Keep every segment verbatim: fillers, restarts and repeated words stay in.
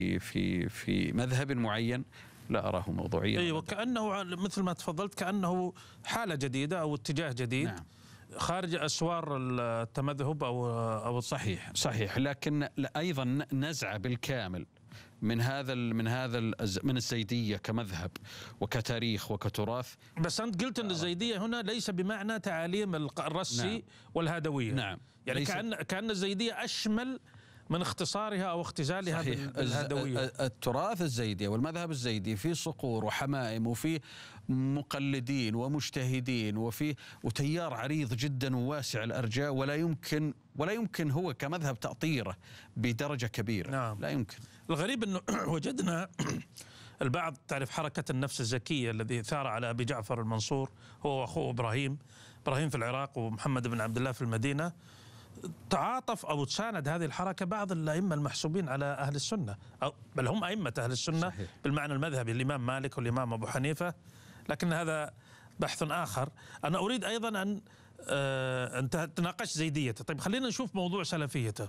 في في مذهب معين لا أراه موضوعيا. أي وكأنه مثل ما تفضلت كأنه حالة جديدة أو اتجاه جديد. نعم. خارج أسوار التمذهب أو أو صحيح صحيح لكن أيضا نزعة بالكامل من هذا من هذا من الزيدية كمذهب وكتاريخ وكتراث. بس أنت قلت أن الزيدية هنا ليس بمعنى تعاليم الرسي. نعم. والهدوية. نعم. يعني كأن كأن الزيدية أشمل من اختصارها أو اختزالها بالهدوية. التراث الزيدي والمذهب الزيدي في صقور وحمائم وفي مقلدين ومجتهدين وفي وتيار عريض جدا وواسع الأرجاء، ولا يمكن ولا يمكن هو كمذهب تأطيره بدرجة كبيرة. نعم. لا يمكن. الغريب أنه وجدنا البعض، تعرف حركة النفس الزكية الذي ثار على أبي جعفر المنصور هو وأخوه إبراهيم إبراهيم في العراق ومحمد بن عبد الله في المدينة، تعاطف أو تساند هذه الحركة بعض الأئمة المحسوبين على أهل السنة، أو بل هم أئمة أهل السنة. صحيح. بالمعنى المذهبي، الإمام مالك والإمام أبو حنيفة، لكن هذا بحث آخر. أنا أريد أيضا أن آه أن تناقش زيديته. طيب خلينا نشوف موضوع سلفيته.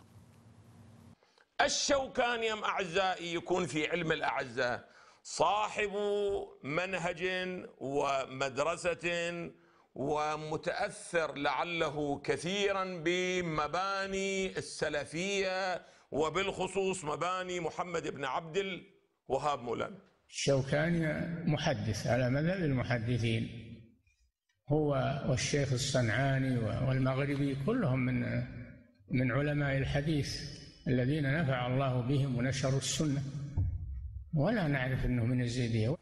الشوكاني أعزائي يكون في علم الأعزة صاحب منهج ومدرسة ومتأثر لعله كثيرا بمباني السلفية وبالخصوص مباني محمد بن عبد الوهاب مولانا. الشوكاني محدث على مذهب المحدثين، هو والشيخ الصنعاني والمغربي كلهم من من علماء الحديث الذين نفع الله بهم ونشروا السنة، ولا نعرف أنه من الزيدية.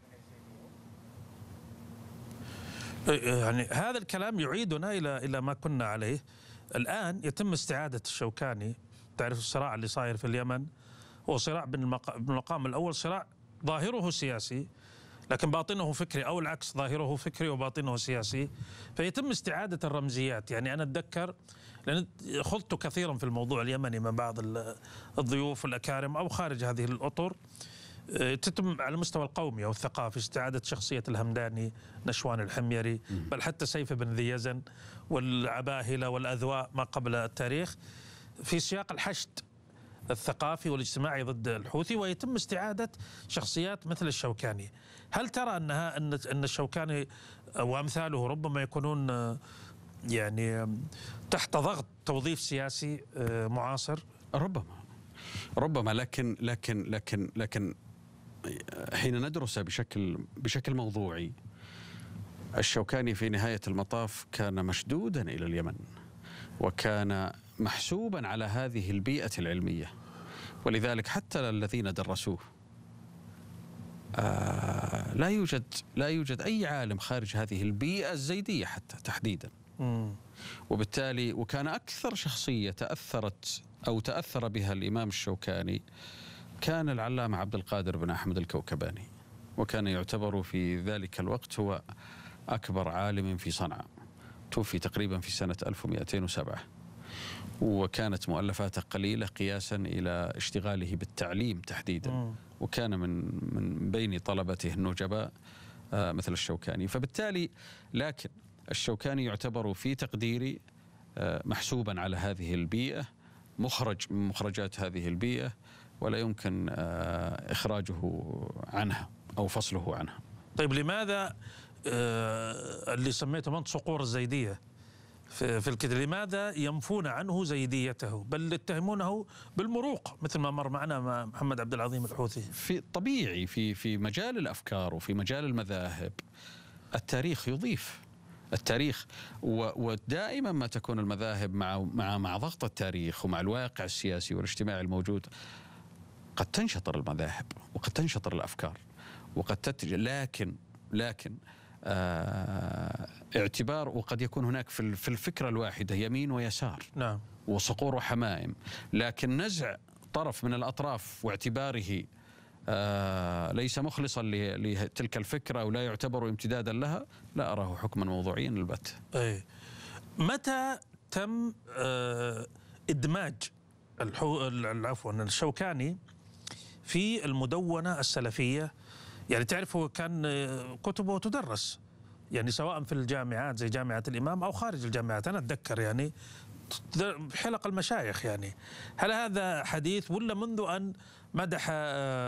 يعني هذا الكلام يعيدنا إلى إلى ما كنا عليه. الآن يتم استعادة الشوكاني. تعرف الصراع اللي صاير في اليمن هو صراع بالمقام الأول، صراع ظاهره سياسي لكن باطنه فكري، أو العكس، ظاهره فكري وباطنه سياسي. فيتم استعادة الرمزيات. يعني أنا أتذكر، لأن خضت كثيرا في الموضوع اليمني من بعض الضيوف الأكارم أو خارج هذه الأطر، تتم على المستوى القومي أو الثقافي استعادة شخصية الهمداني، نشوان الحميري، بل حتى سيف بن ذي يزن والعباهلة والأذواء ما قبل التاريخ، في سياق الحشد الثقافي والاجتماعي ضد الحوثي، ويتم استعادة شخصيات مثل الشوكاني. هل ترى أنها أن أن الشوكاني وأمثاله ربما يكونون يعني تحت ضغط توظيف سياسي معاصر؟ ربما ربما لكن لكن لكن لكن حين ندرس بشكل بشكل موضوعي، الشوكاني في نهاية المطاف كان مشدودا إلى اليمن، وكان محسوبا على هذه البيئة العلمية، ولذلك حتى الذين درسوه آه لا يوجد لا يوجد أي عالم خارج هذه البيئة الزيدية حتى تحديدا. م. وبالتالي وكان أكثر شخصية تأثرت أو تأثر بها الإمام الشوكاني كان العلامة عبد القادر بن أحمد الكوكباني، وكان يعتبر في ذلك الوقت هو أكبر عالم في صنعاء. توفي تقريبا في سنة ألف ومئتين وسبعة، وكانت مؤلفاته قليلة قياسا إلى اشتغاله بالتعليم تحديدا، وكان من من بين طلبته النجباء مثل الشوكاني. فبالتالي لكن الشوكاني يعتبر في تقديري محسوبا على هذه البيئة، مخرج من مخرجات هذه البيئة، ولا يمكن إخراجه عنها أو فصله عنها. طيب لماذا اللي سميته من صقور الزيدية في الكتاب، لماذا ينفون عنه زيديته بل يتهمونه بالمروق مثل ما مر معنا مع محمد عبد العظيم الحوثي؟ في طبيعي في في مجال الأفكار وفي مجال المذاهب التاريخ يضيف. التاريخ ودائما ما تكون المذاهب مع مع مع ضغط التاريخ ومع الواقع السياسي والاجتماعي الموجود قد تنشطر المذاهب وقد تنشطر الأفكار وقد تتجه، لكن لكن آه اعتبار، وقد يكون هناك في في الفكرة الواحدة يمين ويسار. نعم. وصقور وحمائم، لكن نزع طرف من الأطراف واعتباره آه ليس مخلصا لتلك الفكرة أو لا يعتبر امتدادا لها، لا أراه حكما موضوعيا البتة. أي. متى تم آه إدماج الحو... العفو الشوكاني في المدونة السلفية؟ يعني تعرف هو كان كتبه تدرس يعني سواء في الجامعات زي جامعة الإمام أو خارج الجامعات، أنا أتذكر يعني حلق المشايخ. يعني هل هذا حديث ولا منذ أن مدح